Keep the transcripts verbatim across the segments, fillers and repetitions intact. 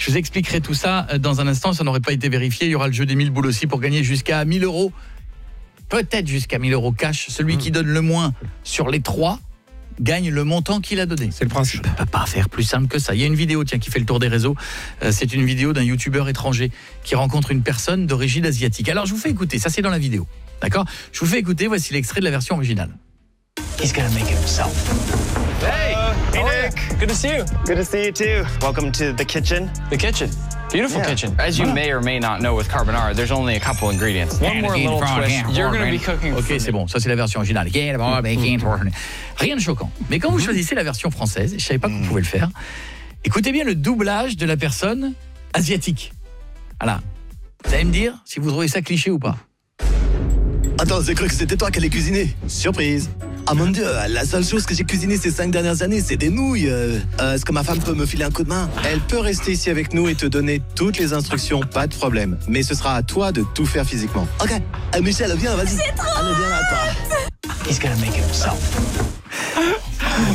Je vous expliquerai tout ça dans un instant, ça n'aurait pas été vérifié. Il y aura le jeu des mille boules aussi pour gagner jusqu'à mille euros. Peut-être jusqu'à mille euros cash. Celui mmh. qui donne le moins sur les trois gagne le montant qu'il a donné. C'est le principe. Je ne peux pas faire plus simple que ça. Il y a une vidéo tiens, qui fait le tour des réseaux. Euh, c'est une vidéo d'un youtubeur étranger qui rencontre une personne d'origine asiatique. Alors je vous fais écouter, ça c'est dans la vidéo. D'accord ? Je vous fais écouter, voici l'extrait de la version originale. He's gonna make himself. Hey! Hey, Nick! Good to see you. Good to see you too. Welcome to the kitchen. The kitchen. Beautiful yeah. kitchen. As you may or may not know with carbonara, there's only a couple ingredients. One more little twist. You're going to be cooking. Ok, c'est bon. Ça, c'est la version originale. Rien de choquant. Mais quand vous choisissez la version française, je ne savais pas que vous pouvez le faire, écoutez bien le doublage de la personne asiatique. Voilà. Vous allez me dire si vous trouvez ça cliché ou pas. Attends, j'ai cru que c'était toi qui allais cuisiner. Surprise. Ah mon Dieu, la seule chose que j'ai cuisinée ces cinq dernières années, c'est des nouilles. Euh, Est-ce que ma femme peut me filer un coup de main ? Elle peut rester ici avec nous et te donner toutes les instructions, pas de problème. Mais ce sera à toi de tout faire physiquement. Ok. Ah, Michel, viens, vas-y. C'est trop Allez, viens là, toi. He's gonna make himself. Sérieux ?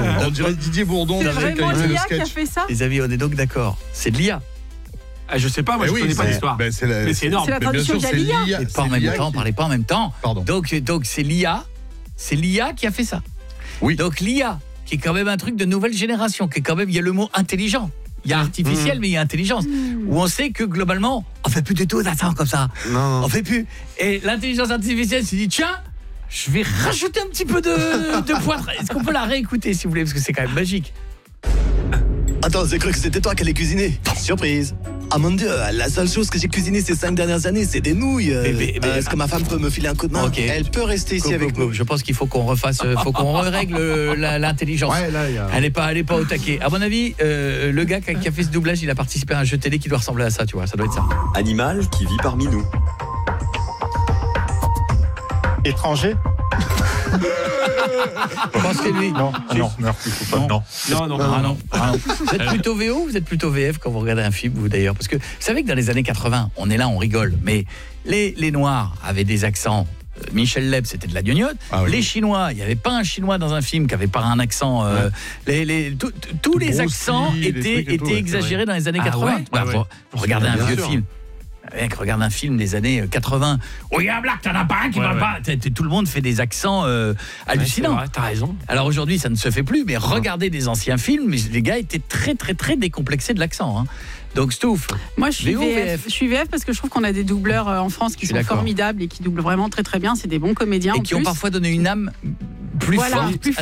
On dirait Didier Bourdon. C'est vraiment l'I A qui a fait ça ? Les amis, on est donc d'accord. C'est de l'I A. Ah, je sais pas, moi mais je oui, connais pas l'histoire. Ben c'est la, mais c'est énorme. C'est la traduction de l'I A. Et pas en même temps, qui... parlez pas en même temps. Pardon. Donc, donc c'est l'I A. C'est l'I A qui a fait ça. Oui. Donc l'I A, qui est quand même un truc de nouvelle génération, qui est quand même, il y a le mot intelligent. Il y a artificiel, mmh. mais il y a intelligence. Mmh. Où on sait que globalement, on fait plus du tout d'attente comme ça. Non. On fait plus. Et l'intelligence artificielle s'est dit, tiens, je vais rajouter un petit peu de, de poivre. Est-ce qu'on peut la réécouter, si vous voulez, parce que c'est quand même magique. Attends, j'ai cru que c'était toi qui allais cuisiner. Surprise. Ah mon Dieu, la seule chose que j'ai cuisinée ces cinq dernières années, c'est des nouilles. Mais, mais, mais, euh, Est-ce que ma femme peut me filer un coup de main ? Okay. Elle peut rester ici go, avec go, nous. go. Je pense qu'il faut qu'on refasse, faut qu'on règle l'intelligence. Ouais, là, y a... Elle n'est pas, elle est pas au taquet. À mon avis, euh, le gars qui a, qui a fait ce doublage, il a participé à un jeu télé qui doit ressembler à ça, tu vois. Ça doit être ça. Animal qui vit parmi nous. Étranger ? Je pense que lui. Non, ah non, merci, faut pas. Non, non, non, ah, non. Ah, non. Vous êtes plutôt V O ou vous êtes plutôt V F quand vous regardez un film, vous d'ailleurs ? Parce que vous savez que dans les années quatre-vingts, on est là, on rigole, mais les, les Noirs avaient des accents. Michel Leb, c'était de la gnognotte. Ah oui. Les Chinois, il n'y avait pas un Chinois dans un film qui n'avait pas un accent. Euh, ouais. les, les, tous les accents Lee, étaient, étaient tout, exagérés ouais. dans les années ah quatre-vingts. Ouais, bah, ouais, ouais. Vous regardez un vieux sûr. film. Mec, regarde un film des années quatre-vingts. Oh, il y a un black, t'en as pas un qui ouais, va ouais. pas. Tout le monde fait des accents euh, hallucinants. Ouais, t'as raison. Alors aujourd'hui, ça ne se fait plus, mais regardez des anciens films, les gars étaient très, très, très décomplexés de l'accent. Hein. Donc, Stouff. Moi, je suis V F. Je suis V F parce que je trouve qu'on a des doubleurs en France qui sont formidables et qui doublent vraiment très, très bien. C'est des bons comédiens. Et en qui plus. ont parfois donné une âme plus voilà, forte plus à